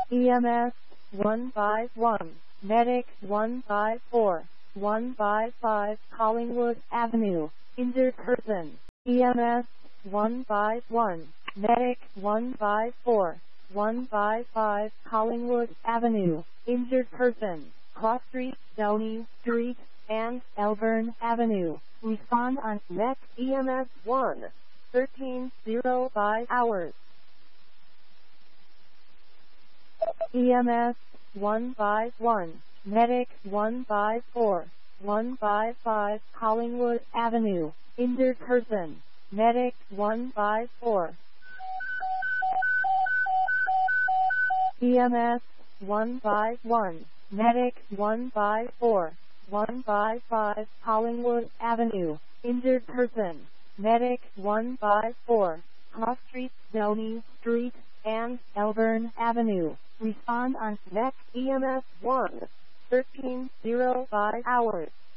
EMS 151, Medic 154, 155 Collingwood Avenue, injured person. EMS 151, Medic 154, 155 Collingwood Avenue, injured person. Cross Street, Downey Street, and Elburn Avenue. Respond on next EMS 1, 13:05 hours. EMS 151, Medic 154, 155 Collingwood Avenue, injured person. Medic 154. EMS 151, Medic 154, 155 Collingwood Avenue, injured person. Medic 154, Cross Street, Downey Street, and Elburn Avenue. Respond on next EMS 1, 13:05 hours.